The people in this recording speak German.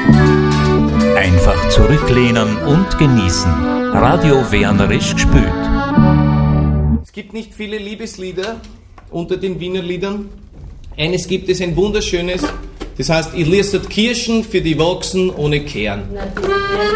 Einfach zurücklehnen und genießen. Radio Wernerisch gespült. Es gibt nicht viele Liebeslieder unter den Wiener Liedern. Eines gibt es, ein wunderschönes, das heißt, ihr liest Kirschen für die Wachsen ohne Kern.